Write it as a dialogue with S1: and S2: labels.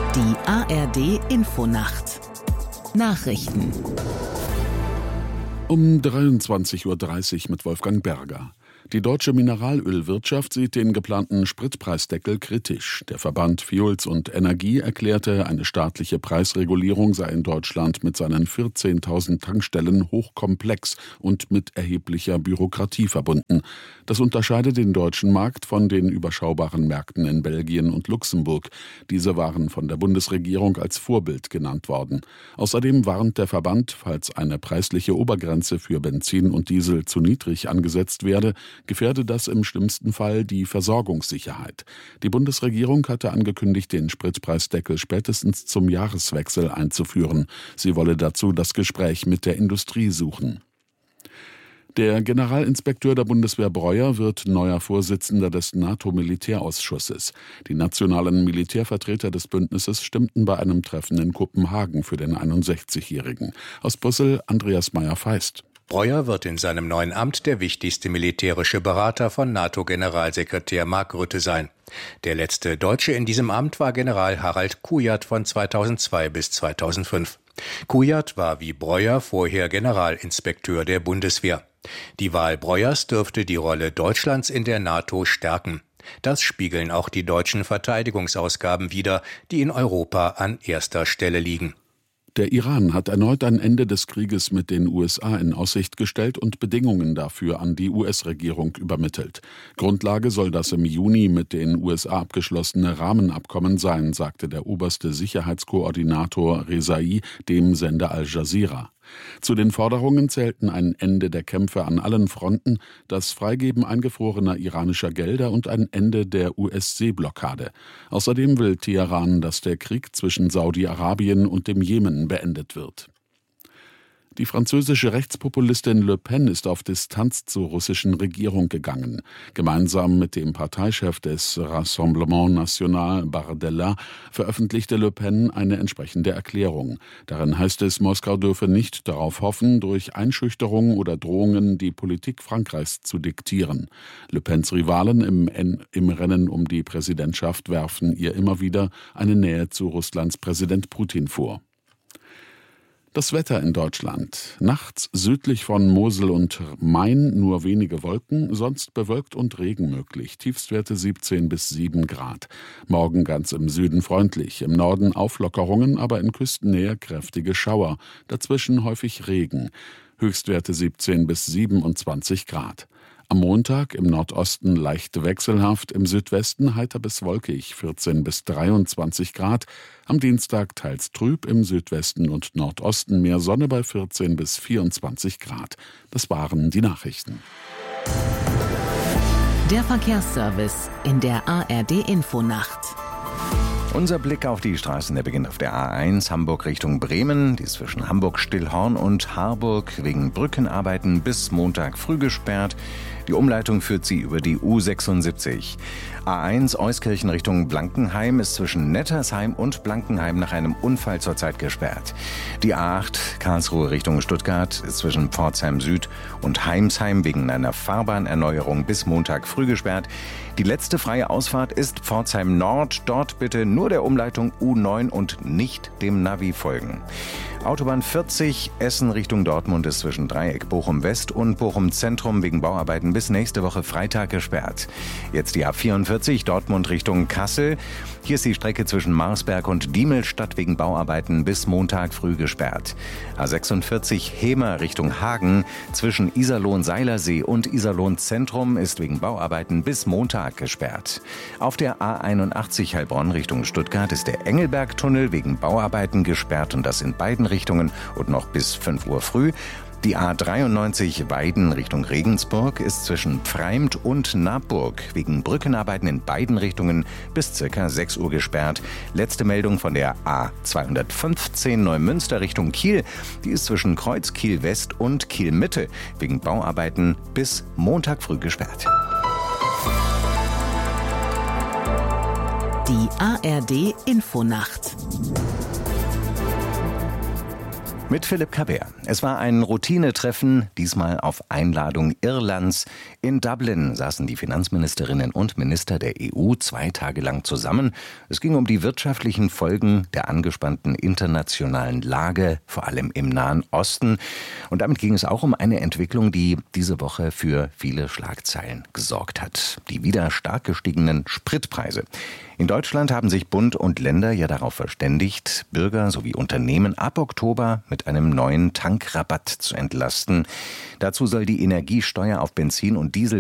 S1: Die ARD-Infonacht Nachrichten
S2: um 23:30 Uhr mit Wolfgang Berger. Die deutsche Mineralölwirtschaft sieht den geplanten Spritpreisdeckel kritisch. Der Verband Fuels und Energie erklärte, eine staatliche Preisregulierung sei in Deutschland mit seinen 14.000 Tankstellen hochkomplex und mit erheblicher Bürokratie verbunden. Das unterscheidet den deutschen Markt von den überschaubaren Märkten in Belgien und Luxemburg. Diese waren von der Bundesregierung als Vorbild genannt worden. Außerdem warnt der Verband, falls eine preisliche Obergrenze für Benzin und Diesel zu niedrig angesetzt werde, gefährde das im schlimmsten Fall die Versorgungssicherheit. Die Bundesregierung hatte angekündigt, den Spritpreisdeckel spätestens zum Jahreswechsel einzuführen. Sie wolle dazu das Gespräch mit der Industrie suchen. Der Generalinspekteur der Bundeswehr Breuer wird neuer Vorsitzender des NATO-Militärausschusses. Die nationalen Militärvertreter des Bündnisses stimmten bei einem Treffen in Kopenhagen für den 61-Jährigen. Aus Brüssel Andreas Meyer-Feist.
S3: Breuer wird in seinem neuen Amt der wichtigste militärische Berater von NATO-Generalsekretär Mark Rutte sein. Der letzte Deutsche in diesem Amt war General Harald Kujat von 2002 bis 2005. Kujat war wie Breuer vorher Generalinspekteur der Bundeswehr. Die Wahl Breuers dürfte die Rolle Deutschlands in der NATO stärken. Das spiegeln auch die deutschen Verteidigungsausgaben wider, die in Europa an erster Stelle liegen.
S2: Der Iran hat erneut ein Ende des Krieges mit den USA in Aussicht gestellt und Bedingungen dafür an die US-Regierung übermittelt. Grundlage soll das im Juni mit den USA abgeschlossene Rahmenabkommen sein, sagte der oberste Sicherheitskoordinator Rezai dem Sender Al Jazeera. Zu den Forderungen zählten ein Ende der Kämpfe an allen Fronten, das Freigeben eingefrorener iranischer Gelder und ein Ende der US-Seeblockade. Außerdem will Teheran, dass der Krieg zwischen Saudi-Arabien und dem Jemen beendet wird. Die französische Rechtspopulistin Le Pen ist auf Distanz zur russischen Regierung gegangen. Gemeinsam mit dem Parteichef des Rassemblement National Bardella veröffentlichte Le Pen eine entsprechende Erklärung. Darin heißt es, Moskau dürfe nicht darauf hoffen, durch Einschüchterung oder Drohungen die Politik Frankreichs zu diktieren. Le Pens Rivalen im Rennen um die Präsidentschaft werfen ihr immer wieder eine Nähe zu Russlands Präsident Putin vor. Das Wetter in Deutschland. Nachts südlich von Mosel und Main nur wenige Wolken, sonst bewölkt und Regen möglich. Tiefstwerte 17 bis 7 Grad. Morgen ganz im Süden freundlich, im Norden Auflockerungen, aber in Küstennähe kräftige Schauer. Dazwischen häufig Regen. Höchstwerte 17 bis 27 Grad. Am Montag im Nordosten leicht wechselhaft, im Südwesten heiter bis wolkig, 14 bis 23 Grad. Am Dienstag teils trüb, im Südwesten und Nordosten mehr Sonne bei 14 bis 24 Grad. Das waren die Nachrichten.
S1: Der Verkehrsservice in der ARD-Infonacht.
S4: Unser Blick auf die Straßen, der beginnt auf der A1 Hamburg Richtung Bremen. Die ist zwischen Hamburg-Stillhorn und Harburg wegen Brückenarbeiten bis Montag früh gesperrt. Die Umleitung führt sie über die U76. A1 Euskirchen Richtung Blankenheim ist zwischen Nettersheim und Blankenheim nach einem Unfall zurzeit gesperrt. Die A8 Karlsruhe Richtung Stuttgart ist zwischen Pforzheim Süd und Heimsheim wegen einer Fahrbahnerneuerung bis Montag früh gesperrt. Die letzte freie Ausfahrt ist Pforzheim Nord. Dort bitte nur der Umleitung U9 und nicht dem Navi folgen. Autobahn 40 Essen Richtung Dortmund ist zwischen Dreieck Bochum West und Bochum Zentrum wegen Bauarbeiten bis nächste Woche Freitag gesperrt. Jetzt die A44 Dortmund Richtung Kassel. Hier ist die Strecke zwischen Marsberg und Diemelstadt wegen Bauarbeiten bis Montag früh gesperrt. A46 Hemer Richtung Hagen zwischen Iserlohn-Seilersee und Iserlohn-Zentrum ist wegen Bauarbeiten bis Montag gesperrt. Auf der A81 Heilbronn Richtung Stuttgart ist der Engelbergtunnel wegen Bauarbeiten gesperrt und das in beiden Richtungen und noch bis 5 Uhr früh. Die A93 Weiden Richtung Regensburg ist zwischen Pfreimt und Nabburg wegen Brückenarbeiten in beiden Richtungen bis ca. 6 Uhr gesperrt. Letzte Meldung von der A215 Neumünster Richtung Kiel. Die ist zwischen Kreuz Kiel West und Kiel Mitte wegen Bauarbeiten bis Montag früh gesperrt.
S1: Die ARD Infonacht
S4: Mit Philipp Kabär. Es war ein Routinetreffen, diesmal auf Einladung Irlands. In Dublin saßen die Finanzministerinnen und Minister der EU 2 Tage lang zusammen. Es ging um die wirtschaftlichen Folgen der angespannten internationalen Lage, vor allem im Nahen Osten. Und damit ging es auch um eine Entwicklung, die diese Woche für viele Schlagzeilen gesorgt hat. Die wieder stark gestiegenen Spritpreise. In Deutschland haben sich Bund und Länder ja darauf verständigt, Bürger sowie Unternehmen ab Oktober mit einem neuen Tankrabatt zu entlasten. Dazu soll die Energiesteuer auf Benzin und Diesel